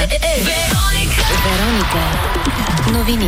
Вероника. Новини.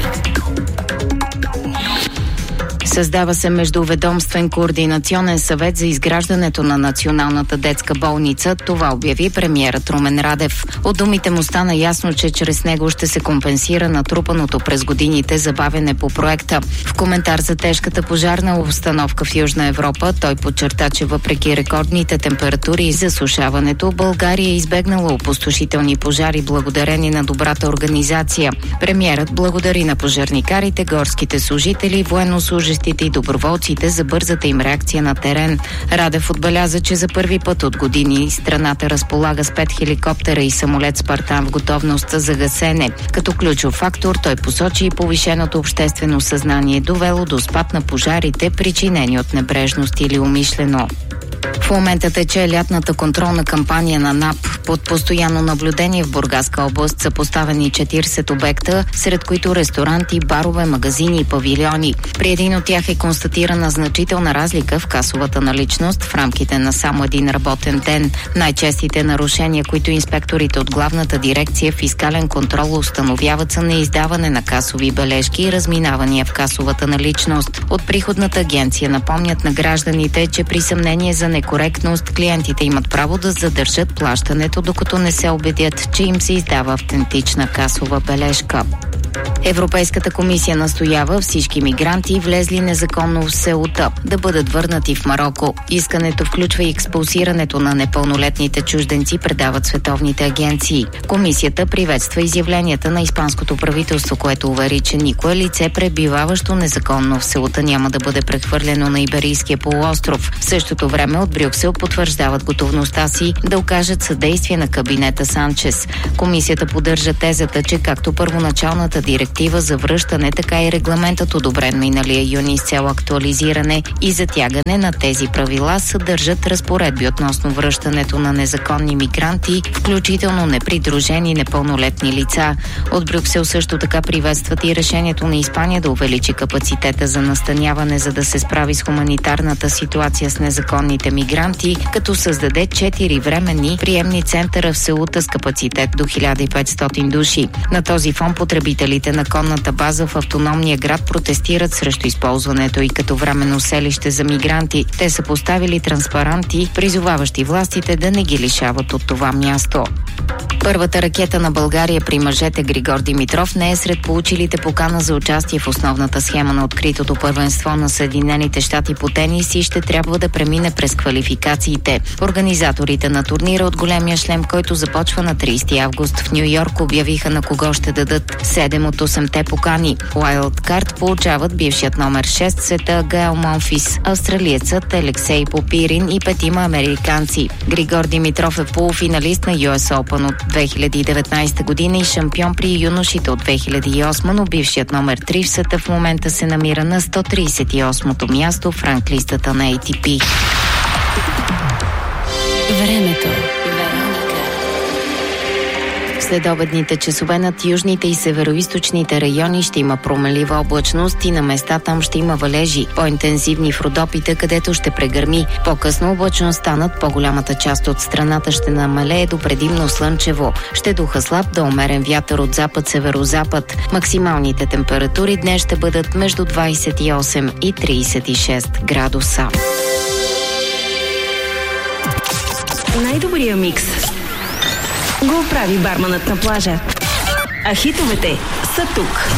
Създава се междуведомствен координационен съвет за изграждането на Националната детска болница. Това обяви премиерът Румен Радев. От думите му стана ясно, че чрез него ще се компенсира натрупаното през годините забавяне по проекта. В коментар за тежката пожарна обстановка в Южна Европа, той подчерта, че въпреки рекордните температури и засушаването, България е избегнала опустошителни пожари благодарение на добрата организация. Премиерът благодари на пожарникарите, горските служители, военнослужещите и доброволците за бързата им реакция на терен. Радев отбеляза, че за първи път от години страната разполага с 5 хеликоптера и самолет Спартан в готовност за гасене. Като ключов фактор той посочи и повишеното обществено съзнание, довело до спад на пожарите, причинени от небрежност или умишлено. В момента тече лятната контролна кампания на НАП. Под постоянно наблюдение в Бургаска област са поставени 40 обекта, сред които ресторанти, барове, магазини и павилиони. При един от тях е констатирана значителна разлика в касовата наличност в рамките на само един работен ден. Най-честите нарушения, които инспекторите от главната дирекция фискален контрол установяват, са неиздаване на касови бележки и разминавания в касовата наличност. От приходната агенция напомнят на гражданите, че при съмнение за некоректност клиентите имат право да задържат плащането, докато не се убедят, че им се издава автентична касова бележка. Европейската комисия настоява всички мигранти, влезли незаконно в Сеута, да бъдат върнати в Мароко. Искането включва и експулсирането на непълнолетните чужденци, предават световните агенции. Комисията приветства изявленията на испанското правителство, което увери, че никое лице, пребиваващо незаконно в Сеута, няма да бъде прехвърлено на Иберийския полуостров. В същото време от Брюксел потвърждават готовността си да окажат съдействие на кабинета Санчес. Комисията поддържа тезата, че както първоначалната директива за връщане, така и регламентът, одобрен миналия юни с цел актуализиране и затягане на тези правила, съдържат разпоредби относно връщането на незаконни мигранти, включително непридружени непълнолетни лица. От Брюксел също така приветстват и решението на Испания да увеличи капацитета за настаняване, за да се справи с хуманитарната ситуация с незаконните мигранти, като създаде 4 временни приемни центъра в Сеута с капацитет до 1500 души. На този фон потребителите на конната база в автономния град протестират срещу използването и като временно селище за мигранти. Те са поставили транспаранти, призоваващи властите да не ги лишават от това място. Първата ракета на България при мъжете Григор Димитров не е сред получилите покана за участие в основната схема на откритото първенство на Съединените щати по тенис и ще трябва да премине през квалификациите. Организаторите на турнира от големия шлем, който започва на 30 август в Ню Йорк, обявиха на кого ще дадат 7 от 8-те покани. Уайлдкарт получават бившият номер 6 света Гаел Монфис, австралиецът Алексей Попирин и 5 американци. Григор Димитров е полуфиналист на US Open от 2019 година и шампион при юношите от 2008, но бившият номер 3 в света в момента се намира на 138-то място в ранглистата на ATP. Времето. Следобедните часове над южните и североизточните райони ще има променлива облачност и на места там ще има валежи, по-интензивни в Родопите, където ще прегърми. По-късно облачността над по-голямата част от страната ще намалее до предимно слънчево. Ще духа слаб до умерен вятър от запад-северозапад. Максималните температури днес ще бъдат между 28 и 36 градуса. Най-добрия микс го прави барманът на плажа. А хитовете са тук.